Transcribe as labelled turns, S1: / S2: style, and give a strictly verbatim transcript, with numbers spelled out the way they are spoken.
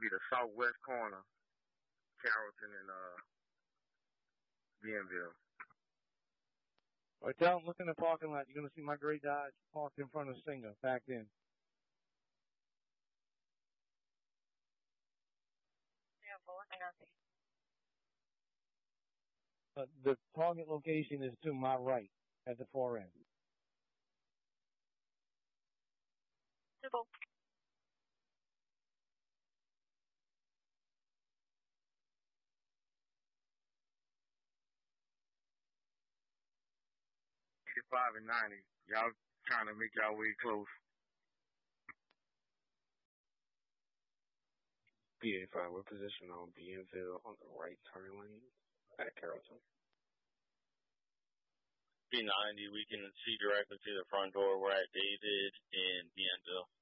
S1: be the southwest corner, Carrollton and uh, Bienville.
S2: All right, tell them, look in the parking lot. You're going to see my gray Dodge parked in front of Singer, backed in. Uh, the target location is to my right at the far end.
S1: Simple. eighty-five and ninety. Y'all trying to make y'all way close.
S3: B eighty-five, we're positioned on Bienville on the right turn lane at Carrollton.
S4: B ninety, we can see directly to the front door. We're at David in Bienville.